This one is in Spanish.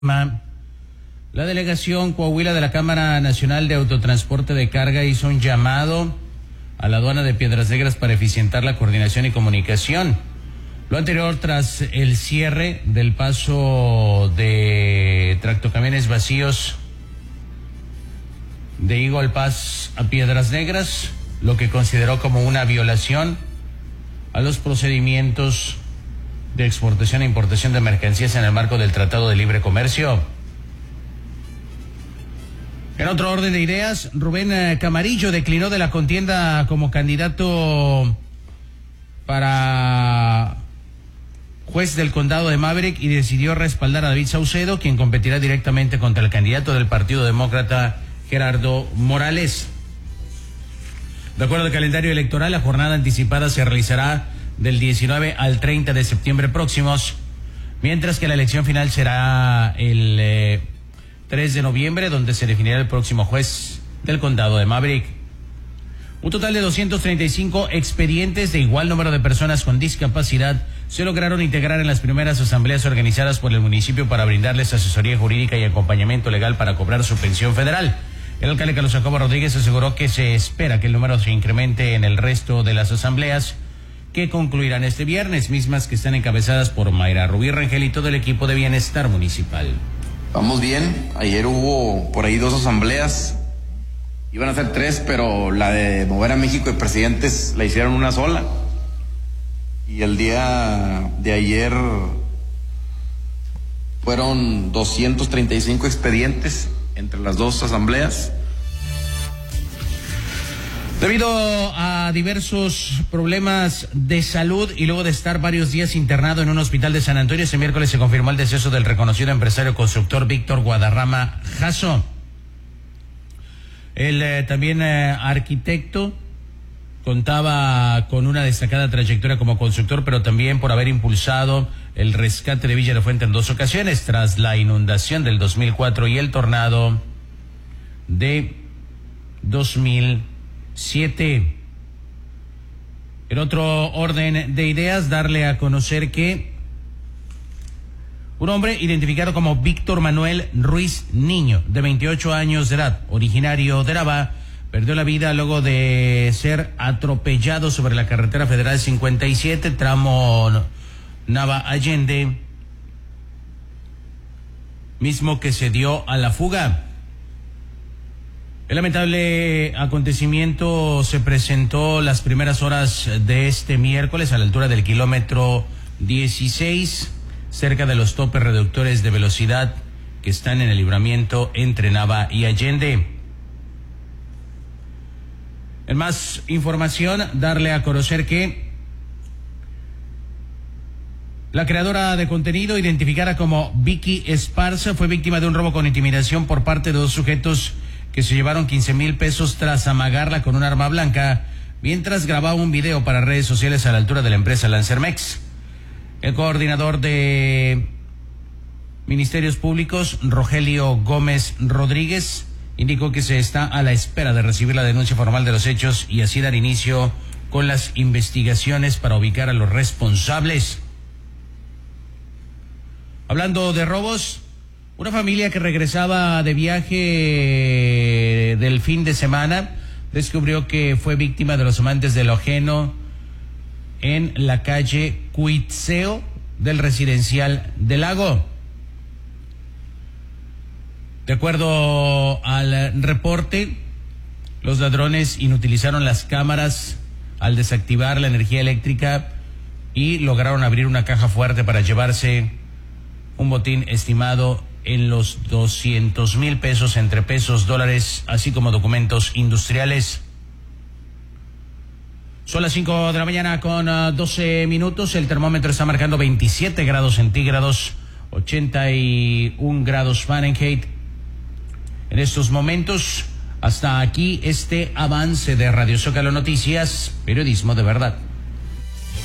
La delegación Coahuila de la Cámara Nacional de Autotransporte de Carga hizo un llamado a la aduana de Piedras Negras para eficientar la coordinación y comunicación. Lo anterior tras el cierre del paso de tractocamiones vacíos de Eagle Pass a Piedras Negras, lo que consideró como una violación a los procedimientos de exportación e importación de mercancías en el marco del Tratado de Libre Comercio. En otro orden de ideas, Rubén Camarillo declinó de la contienda como candidato para juez del condado de Maverick y decidió respaldar a David Saucedo, quien competirá directamente contra el candidato del Partido Demócrata, Gerardo Morales. De acuerdo al calendario electoral, la jornada anticipada se realizará del 19 al 30 de septiembre próximos, mientras que la elección final será el 3 de noviembre, donde se definirá el próximo juez del condado de Maverick. Un total de 235 expedientes de igual número de personas con discapacidad se lograron integrar en las primeras asambleas organizadas por el municipio para brindarles asesoría jurídica y acompañamiento legal para cobrar su pensión federal. El alcalde Carlos Jacobo Rodríguez aseguró que se espera que el número se incremente en el resto de las asambleas que concluirán este viernes, mismas que están encabezadas por Mayra Rubí Rangel y todo el equipo de bienestar municipal. Vamos bien, ayer hubo por ahí 2 asambleas, iban a ser 3, pero la de mover a México de presidentes la hicieron una sola. Y el día de ayer fueron 235 expedientes entre las 2 asambleas. Debido a diversos problemas de salud y luego de estar varios días internado en un hospital de San Antonio, este miércoles se confirmó el deceso del reconocido empresario constructor Víctor Guadarrama Jasso. El también arquitecto contaba con una destacada trayectoria como constructor, pero también por haber impulsado el rescate de Villa de Fuente en 2 ocasiones, tras la inundación del 2004 y el tornado de 2007. En otro orden de ideas, darle a conocer que un hombre identificado como Víctor Manuel Ruiz Niño, de 28 años de edad, originario de Nava, perdió la vida luego de ser atropellado sobre la carretera federal 57, tramo Nava Allende, mismo que se dio a la fuga. El lamentable acontecimiento se presentó las primeras horas de este miércoles a la altura del kilómetro 16, cerca de los topes reductores de velocidad que están en el libramiento entre Nava y Allende. En más información, darle a conocer que la creadora de contenido, identificada como Vicky Esparza, fue víctima de un robo con intimidación por parte de 2 sujetos que se llevaron 15,000 pesos tras amagarla con un arma blanca mientras grababa un video para redes sociales a la altura de la empresa Lancermex. El coordinador de Ministerios Públicos, Rogelio Gómez Rodríguez, indicó que se está a la espera de recibir la denuncia formal de los hechos y así dar inicio con las investigaciones para ubicar a los responsables. Hablando de robos, una familia que regresaba de viaje del fin de semana descubrió que fue víctima de los amantes de lo ajeno en la calle Cuitzeo del residencial del Lago. De acuerdo al reporte, los ladrones inutilizaron las cámaras al desactivar la energía eléctrica y lograron abrir una caja fuerte para llevarse un botín estimado en los 200,000 pesos entre pesos, dólares, así como documentos industriales. Son las 5 de la mañana con 12 minutos. El termómetro está marcando 27 grados centígrados, 81 grados Fahrenheit. En estos momentos, hasta aquí este avance de Radio Zócalo Noticias, periodismo de verdad.